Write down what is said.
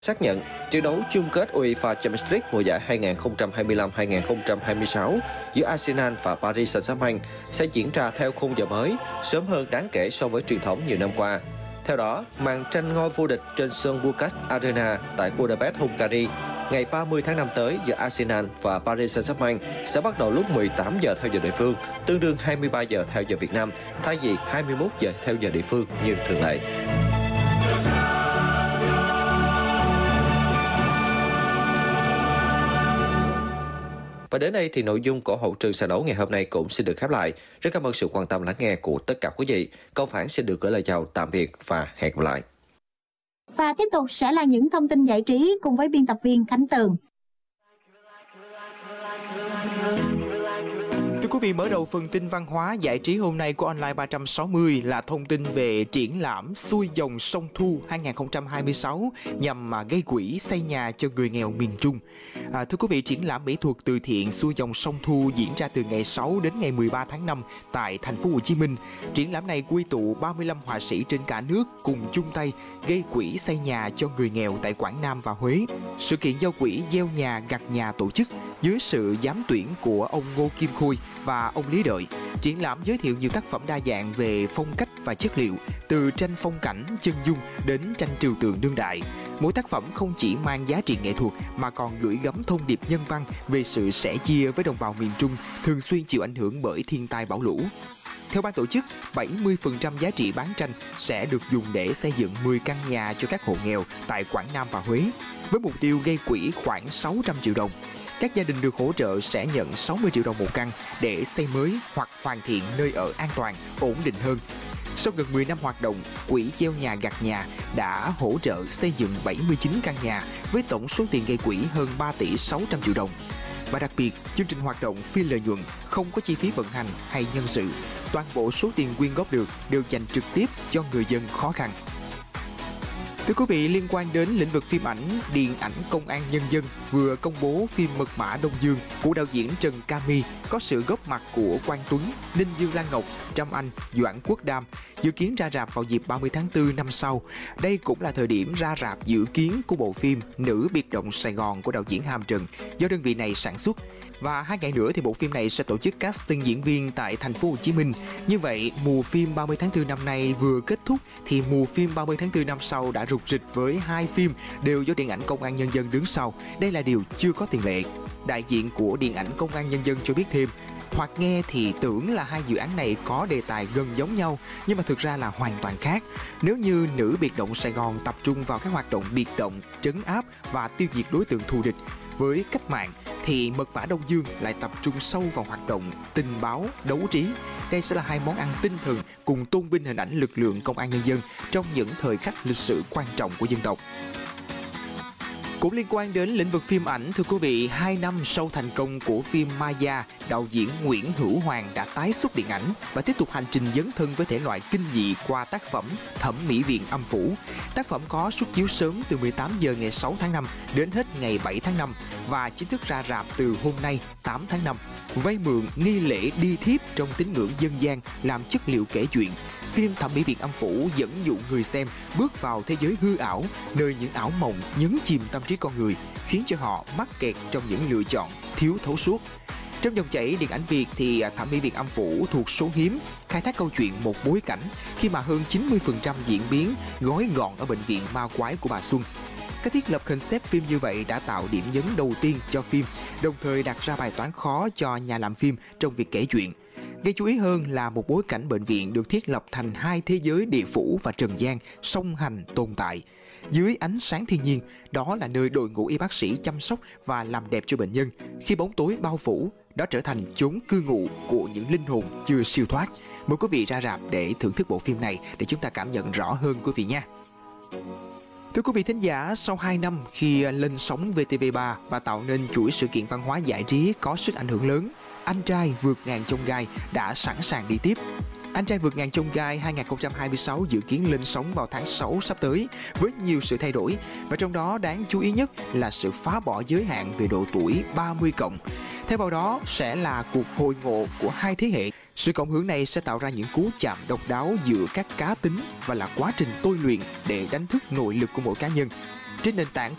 Xác nhận trận đấu chung kết UEFA Champions League mùa giải 2025-2026 giữa Arsenal và Paris Saint-Germain sẽ diễn ra theo khung giờ mới, sớm hơn đáng kể so với truyền thống nhiều năm qua. Theo đó, màn tranh ngôi vô địch trên sân Bucharest Arena tại Budapest, Hungary ngày 30 tháng 5 tới giữa Arsenal và Paris Saint-Germain sẽ bắt đầu lúc 18 giờ theo giờ địa phương, tương đương 23 giờ theo giờ Việt Nam, thay vì 21 giờ theo giờ địa phương như thường lệ. Và đến đây thì nội dung của hậu trường sàn đấu ngày hôm nay cũng xin được khép lại. Rất cảm ơn sự quan tâm lắng nghe của tất cả quý vị. Câu phản xin được gửi lời chào tạm biệt và hẹn gặp lại. Và tiếp tục sẽ là những thông tin giải trí cùng với biên tập viên Khánh Tường. Thưa quý vị, mở đầu phần tin văn hóa giải trí hôm nay của Online 360 là thông tin về triển lãm Xuôi dòng sông Thu 2026 nhằm gây quỹ xây nhà cho người nghèo miền Trung. Thưa quý vị, triển lãm mỹ thuật từ thiện Xuôi dòng sông Thu diễn ra từ ngày 6 đến ngày 13 tháng 5 tại thành phố Hồ Chí Minh. Triển lãm này quy tụ 35 họa sĩ trên cả nước cùng chung tay gây quỹ xây nhà cho người nghèo tại Quảng Nam và Huế. Sự kiện do quỹ Gieo Nhà Gặt Nhà tổ chức dưới sự giám tuyển của ông Ngô Kim Khôi và ông Lý Đợi. Triển lãm giới thiệu nhiều tác phẩm đa dạng về phong cách và chất liệu, từ tranh phong cảnh, chân dung đến tranh trừu tượng đương đại. Mỗi tác phẩm không chỉ mang giá trị nghệ thuật mà còn gửi gắm thông điệp nhân văn về sự sẻ chia với đồng bào miền Trung thường xuyên chịu ảnh hưởng bởi thiên tai bão lũ. Theo ban tổ chức, 70% giá trị bán tranh sẽ được dùng để xây dựng 10 căn nhà cho các hộ nghèo tại Quảng Nam và Huế, với mục tiêu gây quỹ khoảng 600 triệu đồng. Các gia đình được hỗ trợ sẽ nhận 60 triệu đồng một căn để xây mới hoặc hoàn thiện nơi ở an toàn, ổn định hơn. Sau gần 10 năm hoạt động, quỹ Gieo Nhà Gặt Nhà đã hỗ trợ xây dựng 79 căn nhà với tổng số tiền gây quỹ hơn 3 tỷ 600 triệu đồng. Và đặc biệt, chương trình hoạt động phi lợi nhuận, không có chi phí vận hành hay nhân sự. Toàn bộ số tiền quyên góp được đều dành trực tiếp cho người dân khó khăn. Thưa quý vị, liên quan đến lĩnh vực phim ảnh, Điện ảnh Công an Nhân dân vừa công bố phim Mật mã Đông Dương của đạo diễn Trần Cami có sự góp mặt của Quang Tuấn, Ninh Dương Lan Ngọc, Trâm Anh, Doãn Quốc Đam, dự kiến ra rạp vào dịp 30 tháng 4 năm sau. Đây cũng là thời điểm ra rạp dự kiến của bộ phim Nữ biệt động Sài Gòn của đạo diễn Hàm Trần do đơn vị này sản xuất. Và 2 ngày nữa thì bộ phim này sẽ tổ chức casting diễn viên tại thành phố Hồ Chí Minh. Như vậy, mùa phim 30 tháng 4 năm nay vừa kết thúc thì mùa phim 30 tháng 4 năm sau đã rục rịch với 2 phim đều do Điện ảnh Công an Nhân dân đứng sau. Đây là điều chưa có tiền lệ. Đại diện của Điện ảnh Công an Nhân dân cho biết thêm, hoặc nghe thì tưởng là hai dự án này có đề tài gần giống nhau, nhưng mà thực ra là hoàn toàn khác. Nếu như Nữ biệt động Sài Gòn tập trung vào các hoạt động biệt động, trấn áp và tiêu diệt đối tượng thù địch với cách mạng, thì Mật mã Đông Dương lại tập trung sâu vào hoạt động tình báo, đấu trí. Đây sẽ là 2 món ăn tinh thần cùng tôn vinh hình ảnh lực lượng công an nhân dân trong những thời khắc lịch sử quan trọng của dân tộc. Cũng liên quan đến lĩnh vực phim ảnh, thưa quý vị, 2 năm sau thành công của phim Maya, đạo diễn Nguyễn Hữu Hoàng đã tái xuất điện ảnh và tiếp tục hành trình dấn thân với thể loại kinh dị qua tác phẩm Thẩm mỹ viện âm phủ. Tác phẩm có suất chiếu sớm từ 18 giờ ngày 6 tháng 5 đến hết ngày 7 tháng 5 và chính thức ra rạp từ hôm nay 8 tháng 5. Vay mượn nghi lễ đi thiếp trong tín ngưỡng dân gian làm chất liệu kể chuyện, phim Thẩm mỹ viện âm phủ dẫn dụ người xem bước vào thế giới hư ảo, nơi những ảo mộng nhấn chìm tâm trí con người, khiến cho họ mắc kẹt trong những lựa chọn thiếu thấu suốt. Trong dòng chảy điện ảnh Việt thì Thẩm mỹ viện âm phủ thuộc số hiếm khai thác câu chuyện một bối cảnh khi mà hơn 90% diễn biến gói gọn ở bệnh viện ma quái của bà Xuân. Cái thiết lập concept phim như vậy đã tạo điểm nhấn đầu tiên cho phim, đồng thời đặt ra bài toán khó cho nhà làm phim trong việc kể chuyện. Gây chú ý hơn là một bối cảnh bệnh viện được thiết lập thành 2 thế giới địa phủ và trần gian song hành tồn tại. Dưới ánh sáng thiên nhiên, đó là nơi đội ngũ y bác sĩ chăm sóc và làm đẹp cho bệnh nhân. Khi bóng tối bao phủ, đó trở thành chốn cư ngụ của những linh hồn chưa siêu thoát. Mời quý vị ra rạp để thưởng thức bộ phim này để chúng ta cảm nhận rõ hơn quý vị nha. Thưa quý vị thính giả, sau 2 năm khi lên sóng VTV3 và tạo nên chuỗi sự kiện văn hóa giải trí có sức ảnh hưởng lớn, Anh trai vượt ngàn chông gai đã sẵn sàng đi tiếp. Anh trai vượt ngàn chông gai 2026 dự kiến lên sóng vào tháng 6 sắp tới với nhiều sự thay đổi, và trong đó đáng chú ý nhất là sự phá bỏ giới hạn về độ tuổi 30+. Thay vào đó sẽ là cuộc hội ngộ của 2 thế hệ. Sự cộng hưởng này sẽ tạo ra những cú chạm độc đáo giữa các cá tính và là quá trình tôi luyện để đánh thức nội lực của mỗi cá nhân. trên nền tảng